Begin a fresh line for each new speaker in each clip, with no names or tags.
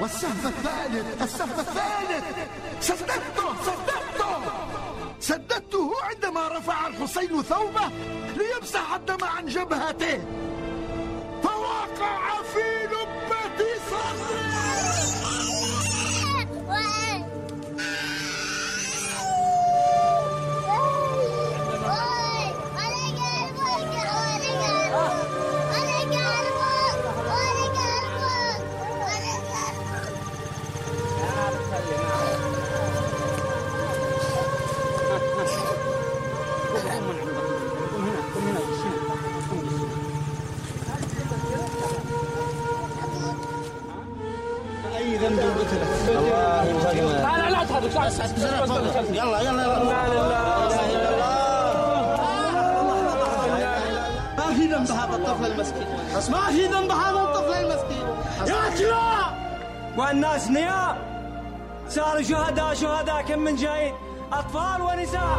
والسهم الثالث سددته عندما رفع الحسين ثوبه ليمسح الدم عن جبهته فوقع في لبة صدره.
لا تهرب يلا ما في ذنب هذا الطفل المسكين، ما في ذنب هذا الطفل المسكين يا كلاب.
والناس نيام صاروا شهداء كم من جايين أطفال ونساء.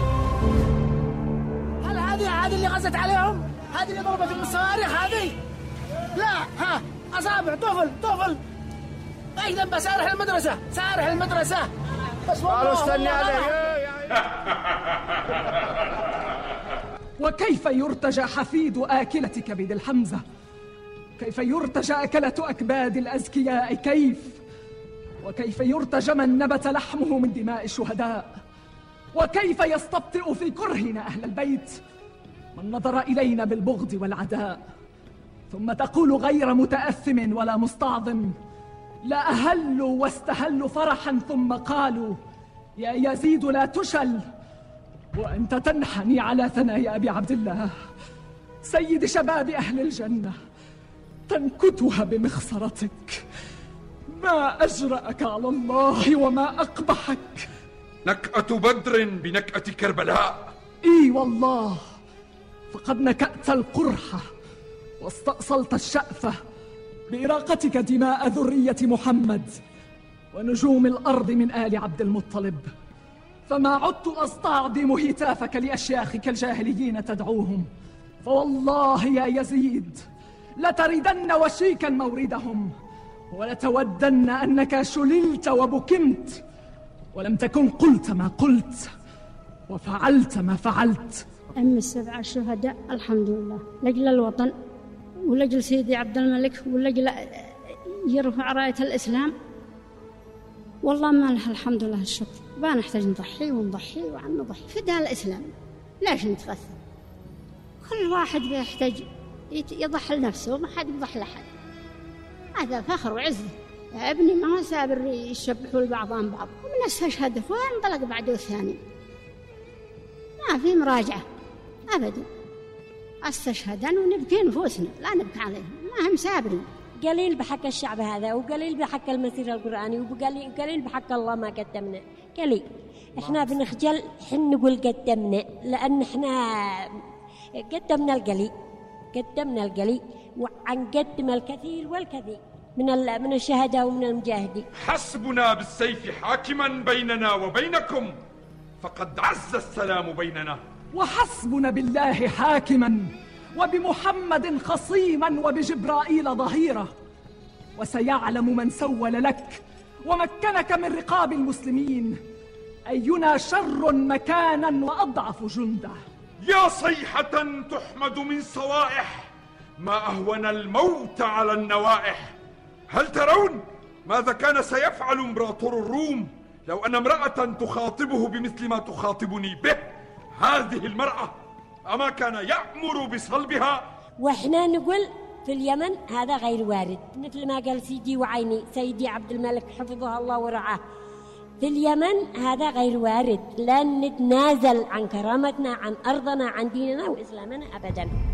هل هذه اللي غزت عليهم؟ هذه اللي ضربت بالصواريخ هذه؟ لا، ها أصابع طفل ايش ذنبه؟ سارح المدرسة بس والله استني عليه.
وكيف يرتجى حفيد آكلة كبد الحمزة؟ كيف يرتجى أكلة أكباد الأزكياء؟ وكيف يرتجى من نبت لحمه من دماء الشهداء؟ وكيف يستبطئ في كرهنا أهل البيت من نظر إلينا بالبغض والعداء؟ ثم تقول غير متأثم ولا مستعظم لا أهلوا واستهلوا فرحا ثم قالوا يا يزيد لا تشل، وأنت تنحني على ثنايا أبي عبد الله سيد شباب أهل الجنة تنكتها بمخصرتك. ما أجرأك على الله وما أقبحك.
نكأة بدر بنكأة كربلاء.
إي والله، فقد نكأت القرحة واستأصلت الشأفة بإراقتك دماء ذرية محمد ونجوم الأرض من آل عبد المطلب، فما عدت أستعظم هتافك لأشياخك الجاهليين تدعوهم، فوالله يا يزيد لتردن وشيكا موردهم ولتودن أنك شللت وبكمت ولم تكن قلت ما قلت وفعلت ما فعلت.
أم السبع الشهداء الحمد لله لأجل الوطن ولأجل سيدي عبد الملك ولأجل يرفع راية الإسلام، والله ما له الحمد لله الشكر. ما نحتاج نضحي وعن نضحي فداء الإسلام. ليش نتغثى؟ كل واحد بيحتاج يضحي لنفسه وما حد يضحي لحد. هذا فخر وعزة يا ابني. ما سابر يشبحوا لبعضهم بعض ومن استشهد وانطلق بعده الثاني، ما في مراجعة أبدا. استشهدن ونبكي نفوسنا لا نبكي عليهم، ما هم سابرين.
قليل بحق الشعب هذا وقليل بحق المسير القرآني وقليل بحق الله ما قدمنا. قليل احنا بنخجل حين نقول قدمنا، لأن احنا قدمنا القليل وعن قدم الكثير والكثير من الشهداء ومن المجاهدين.
حسبنا بالسيف حاكما بيننا وبينكم فقد عز السلام بيننا.
وحسبنا بالله حاكما وبمحمد خصيما وبجبرائيل ظهيرا، وسيعلم من سول لك ومكنك من رقاب المسلمين أينا شر مكانا وأضعف جندا.
يا صيحة تحمد من صوائح ما أهون الموت على النوائح. هل ترون ماذا كان سيفعل إمبراطور الروم لو أن امرأة تخاطبه بمثل ما تخاطبني به؟ هذه المرأة أما كان يأمر بصلبها؟
وإحنا نقول في اليمن هذا غير وارد، مثل ما قال سيدي وعيني سيدي عبد الملك حفظه الله ورعاه. في اليمن هذا غير وارد، لن نتنازل عن كرامتنا عن أرضنا عن ديننا وإسلامنا أبدا.